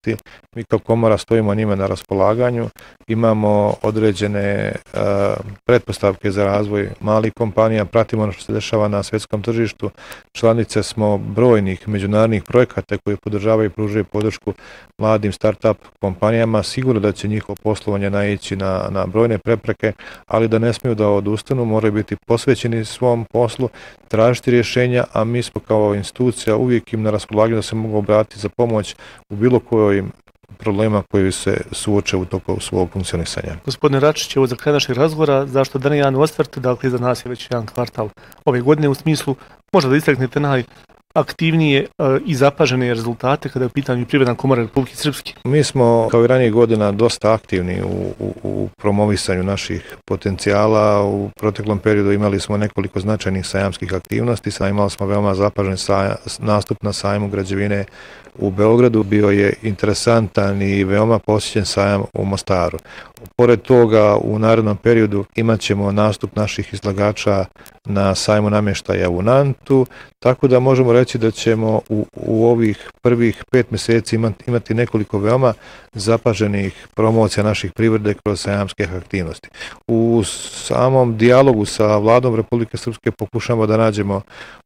aktivnosti. Mi kao komora stojimo njima na raspolaganju, imamo određene pretpostavke za razvoj malih kompanija, pratimo ono što se dešava na svjetskom tržištu, članice smo brojnih međunarodnih projekata koji podržavaju i pružaju podršku mladim start-up kompanijama. Sigurno da će njihovo poslovanje naići na brojne prepreke, ali da ne smiju da odustanu, moraju biti posvećeni svom poslu, tražiti rješenja, a mi smo kao institucija uvijek im na raspolaganju da se mogu obratiti za pomoć u bilo kojim problema koji se suoče u toku svog funkcionisanja. Gospodine Račić, evo za kraj našeg razgovora, zašto da ne jedan osvrt, dakle za nas je već jedan kvartal ove godine u smislu, možda da istaknete najaktivnije i zapažene rezultate kada je u pitanju Privredna komora Republike Srpske. Mi smo kao i ranijih godina dosta aktivni u promovisanju naših potencijala. U proteklom periodu imali smo nekoliko značajnih sajamskih aktivnosti, imali smo veoma zapažen nastup na sajmu građevine u Beogradu, bio je interesantan i veoma posjećen sajam u Mostaru. Pored toga, u narednom periodu imat ćemo nastup naših izlagača na sajmu namještaja u Nantu, tako da možemo reći da ćemo u ovih prvih 5 mjeseci imati nekoliko veoma zapaženih promocija naših privrede kroz sajamske aktivnosti. U samom dijalogu sa Vladom Republike Srpske pokušamo da nađemo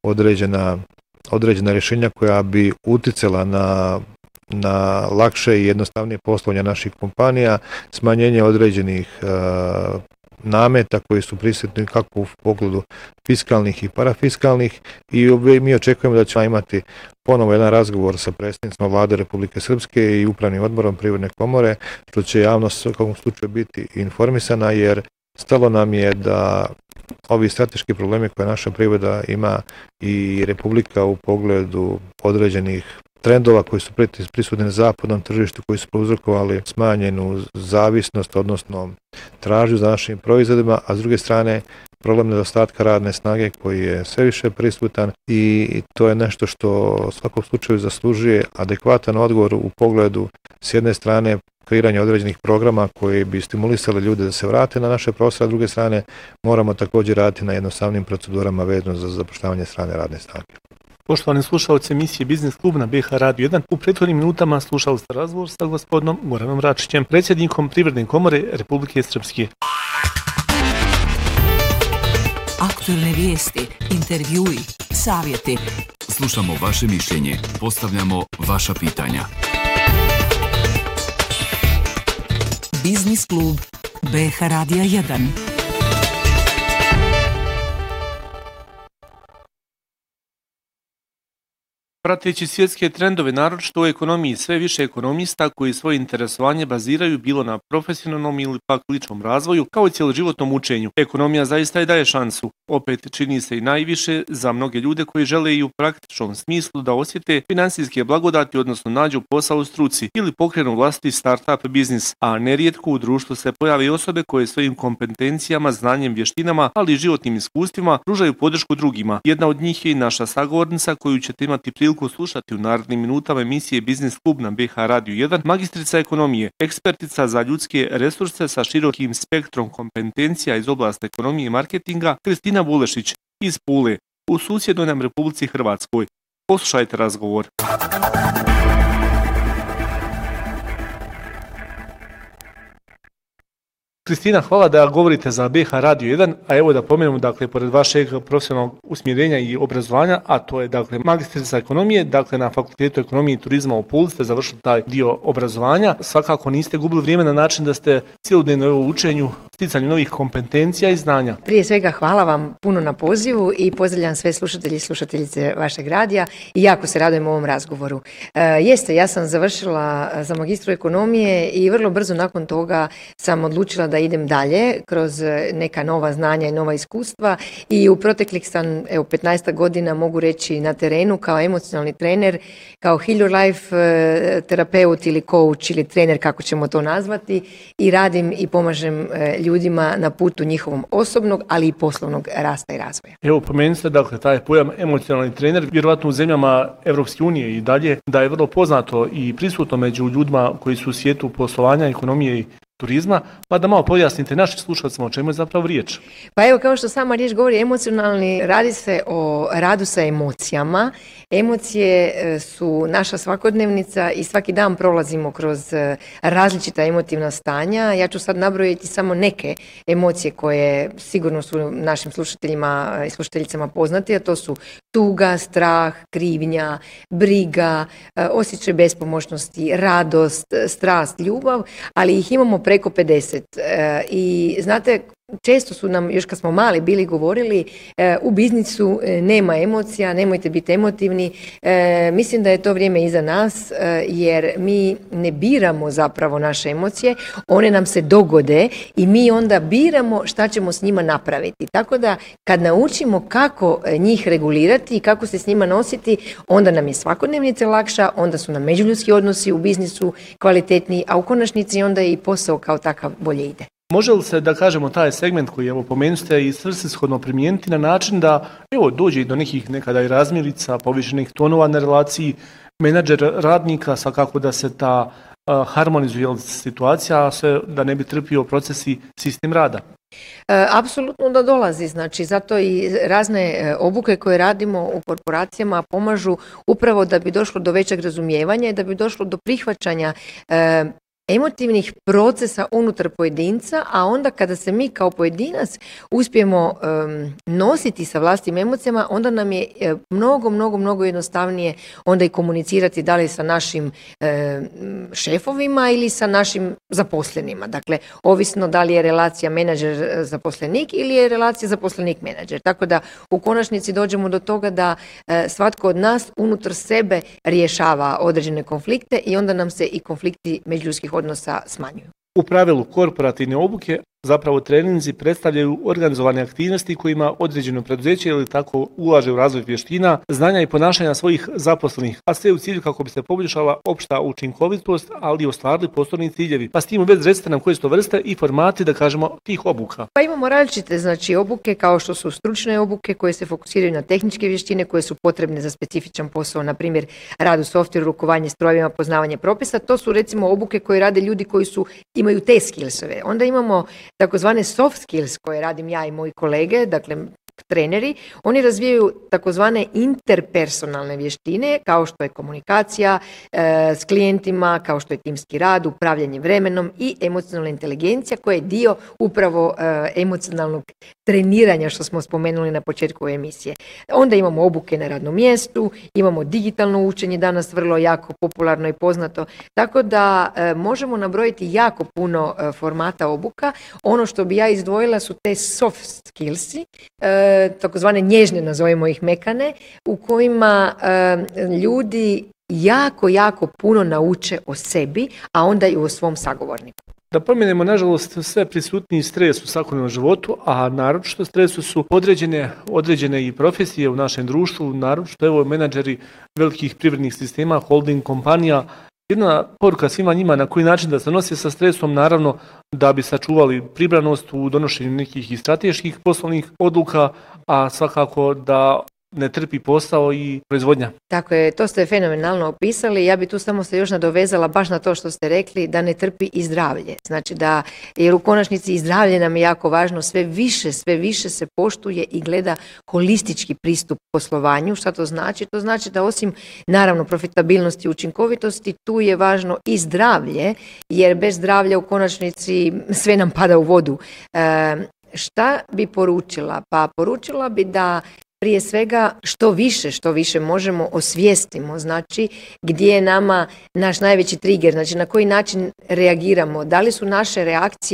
određena rješenja koja bi uticala na lakše i jednostavnije poslovanje naših kompanija, smanjenje određenih nameta koji su prisutni kako u pogledu fiskalnih i parafiskalnih, i mi očekujemo da ćemo imati ponovo jedan razgovor sa predsjednicom Vlade Republike Srpske i upravnim odborom Privredne komore, što će javnost u svakom slučaju biti informisana, jer stalo nam je da ovi strateški problemi koje naša privreda ima i Republika u pogledu određenih trendova koji su prisutni na zapadnom tržištu, koji su prouzrokovali smanjenu zavisnost, odnosno tražnju za našim proizvodima, a s druge strane problem nedostatka radne snage koji je sve više prisutan, i to je nešto što u svakom slučaju zaslužuje adekvatan odgovor u pogledu s jedne strane kreiranje određenih programa koji bi stimulisali ljude da se vrate na naše prostore, a s druge strane moramo također raditi na jednostavnim procedurama vezano za zapošljavanje strane radne snage. Poštovani slušalci emisije Biznis klub na BH Radio 1, u prethodnim minutama slušali ste razgovor sa gospodinom Goranom Račićem, predsjednikom Privredne komore Republike Srpske. Aktualne vijesti, intervjui, savjeti. Slušamo vaše mišljenje, postavljamo vaša pitanja. Biznis klub BH Radio 1. Prateći svjetske trendove, naročito u ekonomiji, sve više ekonomista koji svoje interesovanje baziraju bilo na profesionalnom ili pak ličnom razvoju, kao i cjeloživotnom učenju. Ekonomija zaista i daje šansu. Opet čini se i najviše za mnoge ljude koji žele i u praktičnom smislu da osjete finansijske blagodati, odnosno nađu posao u struci ili pokrenu vlastiti start-up biznis, a nerijetko u društvu se pojave i osobe koje svojim kompetencijama, znanjem, vještinama, ali i životnim iskustvima pružaju podršku drugima. Jedna od njih je i naša sagovornica koju ćete imati priliku slušati u narednim minutama emisije Biznis klub na BH Radio 1, magistrica ekonomije, ekspertica za ljudske resurse sa širokim spektrom kompetencija iz oblasti ekonomije i marketinga, Kristina Vulešić iz Pule, u susjednoj nam Republici Hrvatskoj. Poslušajte razgovor. Kristina, hvala da govorite za BH Radio 1, a evo da pomenemo, dakle, pored vašeg profesionalnog usmjerenja i obrazovanja, a to je, dakle, magistrica ekonomije, dakle, na Fakultetu ekonomije i turizma u Puli ste završili taj dio obrazovanja. Svakako niste gubili vrijeme na način da ste cjelodnevno u učenju, sticanju novih kompetencija i znanja. Prije svega hvala vam puno na pozivu i pozdravljam sve slušatelji i slušateljice vašeg radija i jako se radujem ovom razgovoru. Ja sam završila za magistru ekonomije i vrlo brzo nakon toga sam odlučila da idem dalje kroz neka nova znanja i nova iskustva, i u proteklih sam 15 godina, mogu reći, na terenu kao emocionalni trener, kao Heal Your Life terapeut ili coach ili trener, kako ćemo to nazvati, i radim i pomažem ljudima na putu njihovom osobnog, ali i poslovnog rasta i razvoja. Evo, pomenuli ste, dakle, taj pojam emocionalni trener, vjerovatno u zemljama Evropske unije i dalje, da je vrlo poznato i prisutno među ljudima koji su u svijetu poslovanja, ekonomije i turizma, pa da malo pojasnite našim slušalcima o čemu je zapravo riječ. Pa evo, kao što sama riječ govori, emocionalni, radi se o radu sa emocijama. Emocije su naša svakodnevnica i svaki dan prolazimo kroz različita emotivna stanja. Ja ću sad nabrojiti samo neke emocije koje sigurno su našim slušateljima i slušateljicama poznati, a to su tuga, strah, krivnja, briga, osjećaj bespomoćnosti, radost, strast, ljubav, ali ih imamo preko 50. I znate, često su nam, još kad smo mali bili, govorili u biznisu nema emocija, nemojte biti emotivni. Mislim da je to vrijeme iza nas, jer mi ne biramo zapravo naše emocije, one nam se dogode i mi onda biramo šta ćemo s njima napraviti. Tako da kad naučimo kako njih regulirati i kako se s njima nositi, onda nam je svakodnevnica lakša, onda su nam međuljudski odnosi u biznisu kvalitetniji, a u konačnici onda i posao kao takav bolje ide. Može li se, da kažemo, taj segment koji evo pomenute i svrsishodno primijeniti na način da evo dođe do nekih nekada i razmirica, povišenih tonova na relaciji menadžer radnika, svakako da se ta harmonizuje situacija, sve da ne bi trpio procesi sistem rada? Apsolutno da dolazi, znači zato i razne obuke koje radimo u korporacijama pomažu upravo da bi došlo do većeg razumijevanja i da bi došlo do prihvaćanja emotivnih procesa unutar pojedinca, a onda kada se mi kao pojedinac uspijemo nositi sa vlastitim emocijama, onda nam je mnogo jednostavnije onda i komunicirati da li sa našim šefovima ili sa našim zaposlenima. Dakle, ovisno da li je relacija menadžer-zaposlenik ili je relacija zaposlenik-menadžer. Tako da u konačnici dođemo do toga da svatko od nas unutar sebe rješava određene konflikte i onda nam se i konflikti međuljudskih odnosa smanjuju. U pravilu korporativne obuke zapravo treninzi predstavljaju organizovane aktivnosti kojima određeno preduzeće ili tako ulaže u razvoj vještina, znanja i ponašanja svojih zaposlenih, a sve u cilju kako bi se poboljšala opšta učinkovitost, ali i ostvarili poslovni ciljevi. Pa s tim u vezi recite nam koje su to vrste i formati, da kažemo, tih obuka. Pa imamo različite, znači, obuke kao što su stručne obuke koje se fokusiraju na tehničke vještine koje su potrebne za specifičan posao, na primjer rad u softveru, rukovanje strojevima, poznavanje propisa. To su recimo obuke koje rade ljudi koji imaju te skillsove. Onda imamo takozvane soft skills koje radim ja i moji kolege, dakle treneri, oni razvijaju takozvane interpersonalne vještine kao što je komunikacija s klijentima, kao što je timski rad, upravljanje vremenom i emocionalna inteligencija koja je dio upravo emocionalnog treniranja što smo spomenuli na početku emisije. Onda imamo obuke na radnom mjestu, imamo digitalno učenje, danas vrlo jako popularno i poznato, tako da možemo nabrojiti jako puno formata obuka. Ono što bi ja izdvojila su te soft skillsi, takozvane nježne, nazovimo ih mekane, u kojima ljudi jako puno nauče o sebi, a onda i o svom sagovorniku. Da pomenemo, nažalost, sve prisutniji stres u svakodnevnom životu, a naročito stresu su određene i profesije u našem društvu, naročito evo menadžeri velikih privrednih sistema, holding kompanija. Jedna poruka svima njima na koji način da se nose sa stresom, naravno da bi sačuvali pribranost u donošenju nekih i strateških poslovnih odluka, a svakako da ne trpi posao i proizvodnja. Tako je, to ste fenomenalno opisali. Ja bi tu samo se još nadovezala baš na to što ste rekli, da ne trpi i zdravlje. Znači da, jer u konačnici i zdravlje nam je jako važno, sve više se poštuje i gleda holistički pristup poslovanju. Šta to znači? To znači da osim naravno profitabilnosti i učinkovitosti, tu je važno i zdravlje, jer bez zdravlja u konačnici sve nam pada u vodu. Šta bi poručila? Pa poručila bi da prije svega što više možemo osvijestimo, znači gdje je nama naš najveći trigger, znači na koji način reagiramo, da li su naše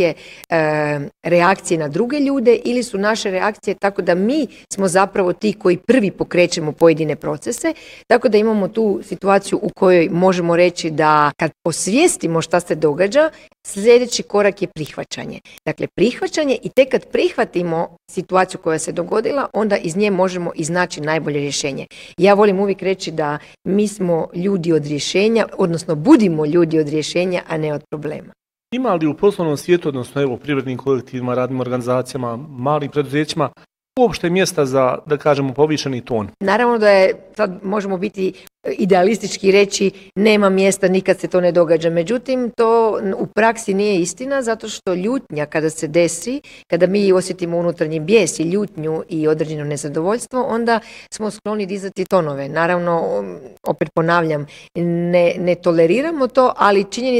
reakcije na druge ljude ili su naše reakcije tako da mi smo zapravo ti koji prvi pokrećemo pojedine procese, tako da imamo tu situaciju u kojoj možemo reći da kad osvijestimo šta se događa, sljedeći korak je prihvaćanje. Dakle, prihvaćanje i tek kad prihvatimo situaciju koja se dogodila, onda iz nje možemo iznaći najbolje rješenje. Ja volim uvijek reći da mi smo ljudi od rješenja, odnosno budimo ljudi od rješenja, a ne od problema. Ima li u poslovnom svijetu, odnosno evo privrednim kolektivima, radnim organizacijama, malim preduzećima, uopšte mjesta za, da kažemo, povišeni ton? Naravno da je, sad možemo biti idealistički reći nema mjesta, nikad se to ne događa. Međutim, to u praksi nije istina zato što ljutnja kada se desi, kada mi osjetimo unutarnji bijes i ljutnju i određeno nezadovoljstvo, onda smo skloni dizati tonove. Naravno, opet ponavljam, ne toleriramo to, ali činjenica